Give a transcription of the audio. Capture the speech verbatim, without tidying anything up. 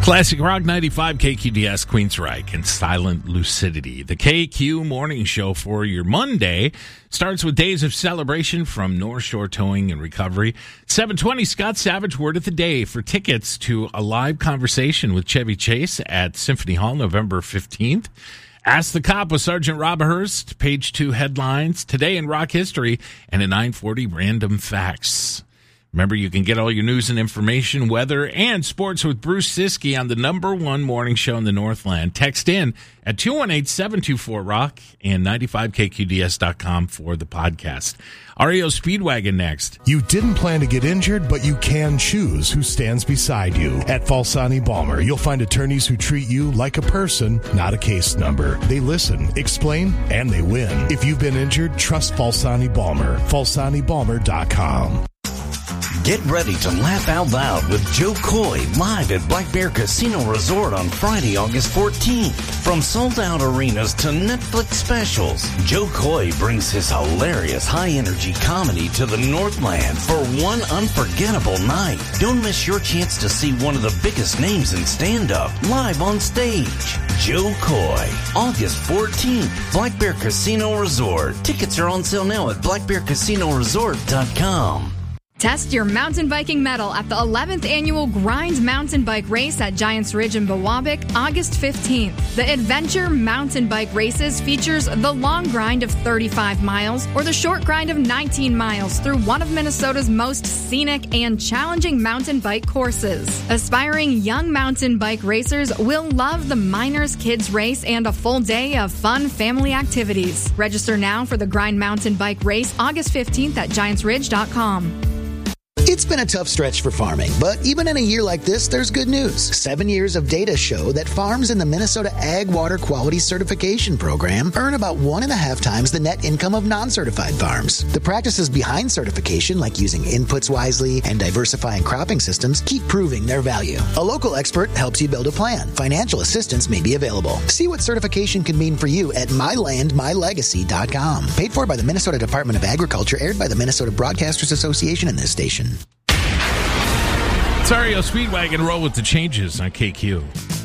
Classic Rock ninety-five K Q D S, Queensryche, and Silent Lucidity. The K Q Morning Show for your Monday starts with days of celebration from North Shore Towing and Recovery. seven twenty, Scott Savage, word of the day for tickets to a live conversation with Chevy Chase at Symphony Hall November fifteenth. Ask the Cop with Sergeant Rob Hurst, page two headlines, Today in Rock History, and a nine forty Random Facts. Remember, you can get all your news and information, weather, and sports with Bruce Siskey on the number one morning show in the Northland. Text in at two one eight, seven two four, rock and ninety-five K Q D S dot com for the podcast. R E O Speedwagon next. You didn't plan to get injured, but you can choose who stands beside you. At Falsani Balmer, you'll find attorneys who treat you like a person, not a case number. They listen, explain, and they win. If you've been injured, trust Falsani Balmer. Falsani Balmer dot com. Get ready to laugh out loud with Joe Coy live at Black Bear Casino Resort on Friday, August fourteenth. From sold-out arenas to Netflix specials, Joe Coy brings his hilarious high-energy comedy to the Northland for one unforgettable night. Don't miss your chance to see one of the biggest names in stand-up live on stage. Joe Coy, August fourteenth, Black Bear Casino Resort. Tickets are on sale now at black bear casino resort dot com. Test your mountain biking mettle at the eleventh Annual Grind Mountain Bike Race at Giants Ridge in Biwabik, August fifteenth. The Adventure Mountain Bike Races features the long grind of thirty-five miles or the short grind of nineteen miles through one of Minnesota's most scenic and challenging mountain bike courses. Aspiring young mountain bike racers will love the Miners Kids Race and a full day of fun family activities. Register now for the Grind Mountain Bike Race, August fifteenth at giants ridge dot com. It's been a tough stretch for farming, but even in a year like this, there's good news. Seven years of data show that farms in the Minnesota Ag Water Quality Certification Program earn about one and a half times the net income of non-certified farms. The practices behind certification, like using inputs wisely and diversifying cropping systems, keep proving their value. A local expert helps you build a plan. Financial assistance may be available. See what certification can mean for you at my land my legacy dot com. Paid for by the Minnesota Department of Agriculture, aired by the Minnesota Broadcasters Association and this station. It's R E O Speedwagon. Roll with the changes on K Q.